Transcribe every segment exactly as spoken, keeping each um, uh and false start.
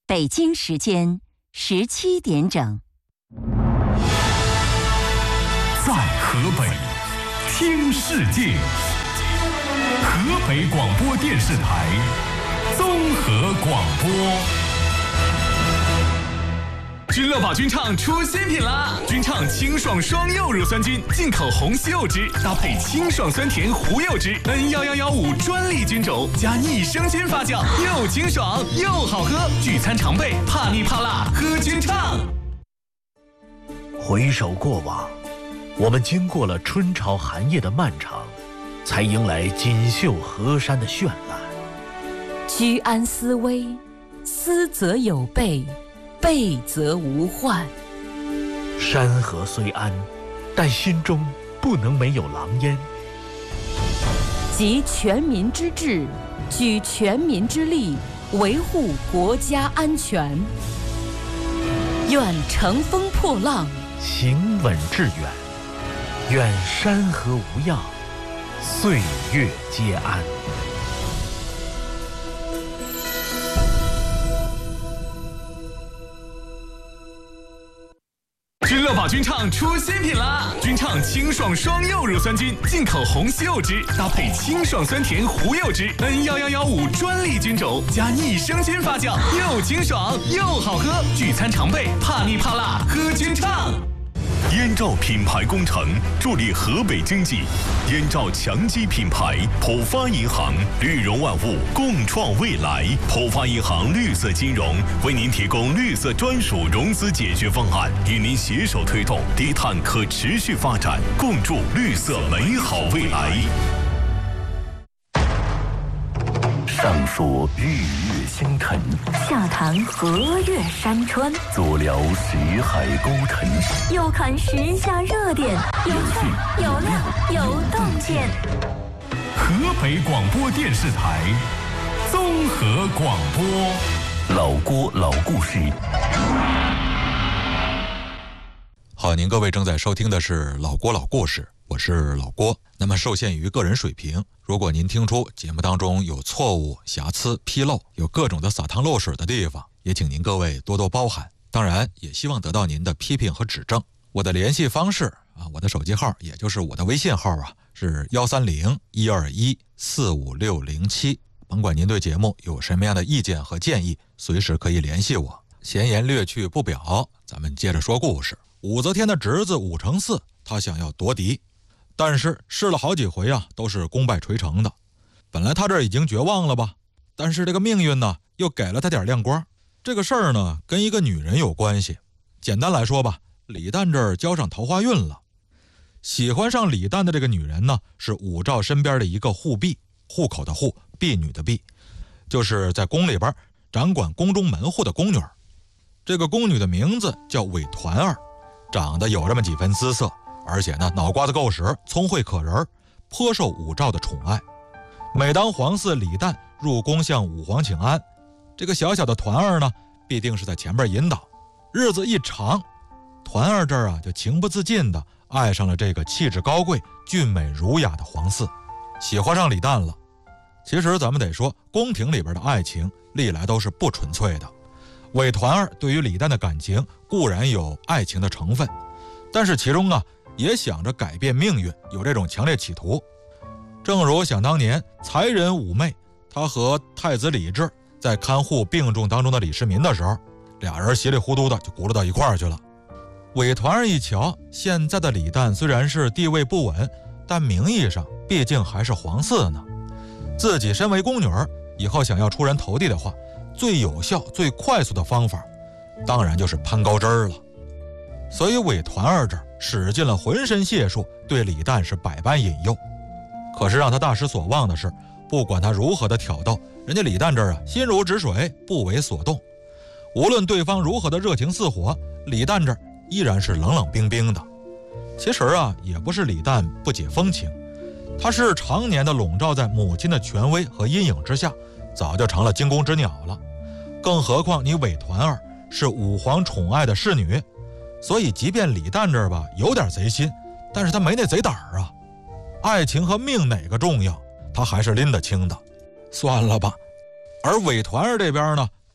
北京时间十七点整。 在河北听世界，河北广播电视台综合广播。君乐宝菌畅出新品啦！菌畅清爽双柚乳酸菌，进口红西柚汁搭配清爽酸甜胡柚汁 N 一一一五专利菌种加益生菌发酵，又清爽又好喝，聚餐常备，怕腻怕辣喝菌畅。 回首过往，我们经过了春潮寒夜的漫长，才迎来锦绣河山的绚烂。 居安思危，思则有备，备则无患。 山河虽安，但心中不能没有狼烟。 集全民之智，举全民之力，维护国家安全。愿乘风破浪， 行稳致远。愿山河无恙，岁月皆安。 君乐宝菌畅出新品啦！菌畅清爽双柚乳酸菌，进口红西柚汁搭配清爽酸甜胡柚汁 N 一一一五专利菌种加益生菌发酵，又清爽又好喝，聚餐常备，怕腻怕辣喝菌畅。燕赵品牌工程助力河北经济，燕赵强基品牌，浦发银行，绿融万物，共创未来。浦发银行绿色金融为您提供绿色专属融资解决方案，与您携手推动低碳可持续发展，共筑绿色美好未来。 上说日月星辰， 下谈河岳山川， 左聊识海沟沉， 右看时下热点，有趣有料有洞见。 河北广播电视台综合广播， 老郭老故事。 好，您各位正在收听的是老郭老故事，我是老郭。那么受限于个人水平，如果您听出节目当中有错误、瑕疵、纰漏，有各种的洒汤漏水的地方，也请您各位多多包涵。当然也希望得到您的批评和指正。我的联系方式啊，我的手机号也就是我的微信号啊，是幺三零一二一四五六零七。甭管您对节目有什么样的意见和建议，随时可以联系我。闲言略去不表，咱们接着说故事。武则天的侄子武承嗣，他想要夺嫡，但是试了好几回啊，都是功败垂成的。本来他这已经绝望了吧，但是这个命运呢，又给了他点亮光。这个事儿呢，跟一个女人有关系。简单来说吧，李旦这儿交上桃花运了。喜欢上李旦的这个女人呢，是武曌身边的一个护婢，户口的户，婢女的婢，就是在宫里边掌管宫中门户的宫女。这个宫女的名字叫韦团儿，长得有这么几分姿色，而且呢脑瓜子够使，聪慧可人，颇受武曌的宠爱。每当皇嗣李旦入宫向武皇请安，这个小小的团儿呢必定是在前边引导。日子一长，团儿这儿啊就情不自禁地爱上了这个气质高贵、俊美儒雅的皇嗣，喜欢上李旦了。其实咱们得说，宫廷里边的爱情历来都是不纯粹的。韦团儿对于李旦的感情固然有爱情的成分，但是其中啊也想着改变命运，有这种强烈企图。正如想当年才人武媚，她和太子李治在看护病重当中的李世民的时候，俩人稀里糊涂的就轱辘到一块儿去了。韦团儿一瞧，现在的李旦虽然是地位不稳，但名义上毕竟还是皇嗣呢。自己身为宫女儿，以后想要出人头地的话，最有效最快速的方法当然就是攀高枝儿了。所以韦团儿这儿使尽了浑身解数，对李旦是百般引诱。可是让他大失所望的是，不管他如何的挑逗，人家李旦这儿啊心如止水，不为所动。无论对方如何的热情似火，李旦这儿依然是冷冷冰冰的。其实啊也不是李旦不解风情，他是常年的笼罩在母亲的权威和阴影之下，早就成了惊弓之鸟了。更何况你韦团儿是武皇宠爱的侍女，所以即便李旦这儿吧有点贼心，但是他没那贼胆儿啊。爱情和命哪个重要，他还是拎得清的。算了吧。而韦团儿这边呢，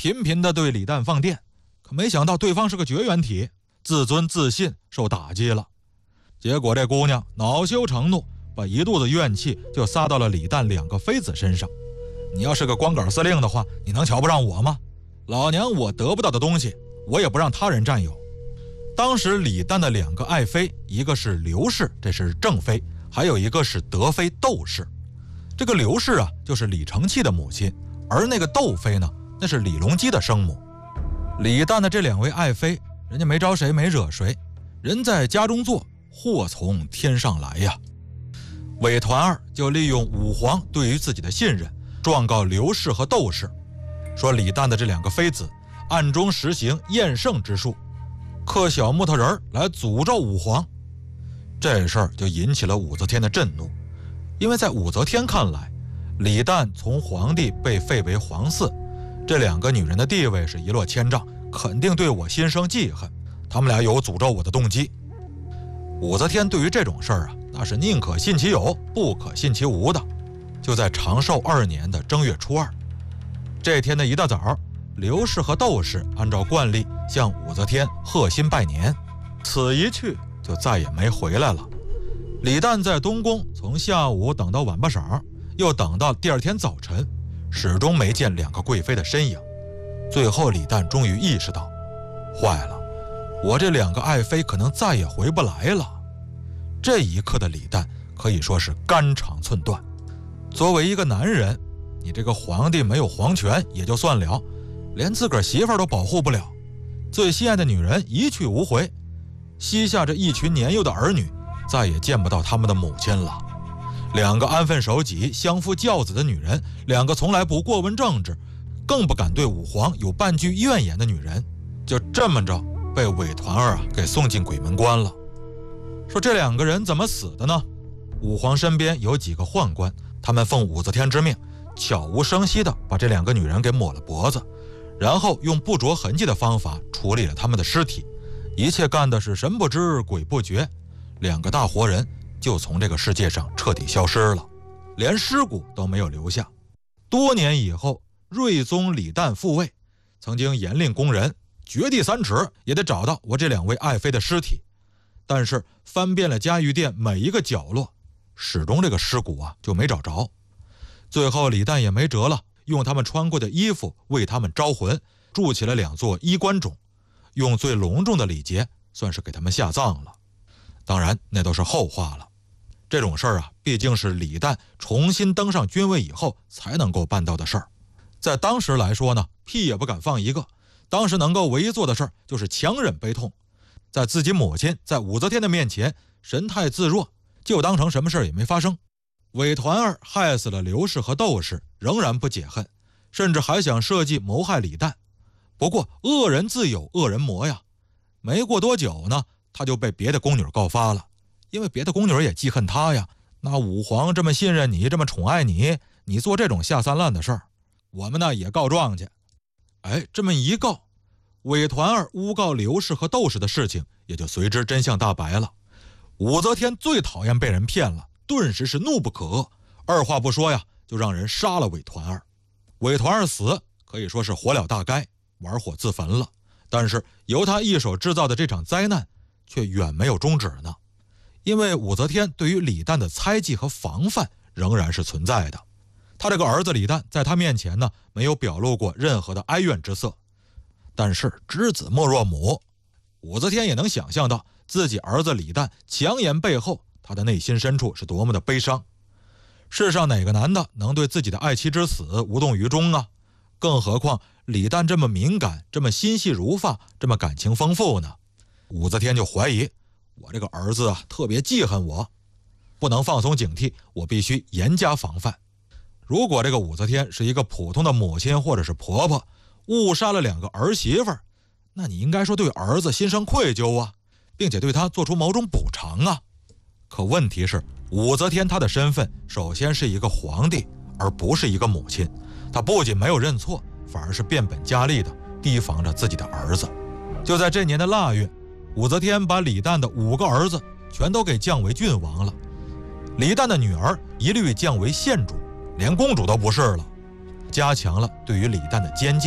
频频地对李旦放电，可没想到对方是个绝缘体，自尊自信受打击了。结果这姑娘恼羞成怒，把一肚子怨气就撒到了李旦两个妃子身上。你要是个光杆司令的话，你能瞧不上我吗？老娘我得不到的东西，我也不让他人占有。当时李旦的两个爱妃，一个是刘氏，这是正妃，还有一个是德妃窦氏。这个刘氏啊，就是李承器的母亲，而那个窦妃呢，那是李隆基的生母。李旦的这两位爱妃，人家没招谁，没惹谁，人在家中坐，祸从天上来呀。韦团儿就利用武皇对于自己的信任，状告刘氏和窦氏，说李旦的这两个妃子暗中实行厌胜之术，刻小木头人来诅咒武皇。这事儿就引起了武则天的震怒，因为在武则天看来，李旦从皇帝被废为皇嗣，这两个女人的地位是一落千丈，肯定对我心生记恨，他们俩有诅咒我的动机。武则天对于这种事儿啊，那是宁可信其有，不可信其无的。就在长寿二年的正月初二，这天的一大早，刘氏和窦氏按照惯例向武则天贺新拜年，此一去就再也没回来了。李旦在东宫从下午等到晚巴晌，又等到第二天早晨，始终没见两个贵妃的身影。最后李旦终于意识到，坏了，我这两个爱妃可能再也回不来了。这一刻的李旦可以说是肝肠寸断。作为一个男人，你这个皇帝没有皇权也就算了，连自个儿媳妇儿都保护不了，最心爱的女人一去无回，膝下这一群年幼的儿女再也见不到他们的母亲了。两个安分守己、相夫教子的女人，两个从来不过问政治，更不敢对武皇有半句怨言的女人，就这么着被韦团儿啊给送进鬼门关了。说这两个人怎么死的呢？武皇身边有几个宦官，他们奉武则天之命，悄无声息地把这两个女人给抹了脖子，然后用不着痕迹的方法处理了他们的尸体，一切干的是神不知鬼不觉，两个大活人就从这个世界上彻底消失了，连尸骨都没有留下。多年以后，睿宗李旦复位，曾经严令工人掘地三尺也得找到我这两位爱妃的尸体，但是翻遍了嘉峪殿每一个角落，始终这个尸骨啊就没找着。最后李旦也没辙了，用他们穿过的衣服为他们招魂，筑起了两座衣冠冢，用最隆重的礼节算是给他们下葬了。当然那都是后话了，这种事儿啊毕竟是李旦重新登上君位以后才能够办到的事儿，在当时来说呢，屁也不敢放一个，当时能够唯一做的事儿就是强忍悲痛，在自己母亲在武则天的面前神态自若，就当成什么事也没发生。韦团儿害死了刘氏和窦氏，仍然不解恨，甚至还想设计谋害李旦。不过恶人自有恶人磨呀，没过多久呢，他就被别的宫女告发了，因为别的宫女也记恨他呀。那武皇这么信任你，这么宠爱你，你做这种下三滥的事儿，我们呢也告状去。哎，这么一告，韦团儿诬告刘氏和窦氏的事情也就随之真相大白了。武则天最讨厌被人骗了，顿时是怒不可遏，二话不说呀，就让人杀了韦团儿。韦团儿死可以说是火了大该，玩火自焚了。但是由他一手制造的这场灾难却远没有终止呢，因为武则天对于李旦的猜忌和防范仍然是存在的。他这个儿子李旦在他面前呢，没有表露过任何的哀怨之色，但是知子莫若母，武则天也能想象到自己儿子李旦强言背后，他的内心深处是多么的悲伤。世上哪个男的能对自己的爱妻之死无动于衷啊？更何况李旦这么敏感，这么心细如发，这么感情丰富呢？武则天就怀疑，我这个儿子啊特别记恨我，不能放松警惕，我必须严加防范。如果这个武则天是一个普通的母亲或者是婆婆，误杀了两个儿媳妇，那你应该说对儿子心生愧疚啊，并且对他做出某种补偿啊。可问题是，武则天她的身份首先是一个皇帝，而不是一个母亲。她不仅没有认错，反而是变本加厉的提防着自己的儿子。就在这年的腊月，武则天把李旦的五个儿子全都给降为郡王了，李旦的女儿一律降为县主，连公主都不是了，加强了对于李旦的监禁，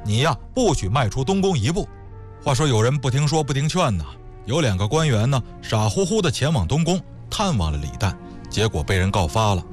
你呀不许迈出东宫一步。话说有人不听说不听劝呐，有两个官员呢傻乎乎的前往东宫探望了李旦，结果被人告发了。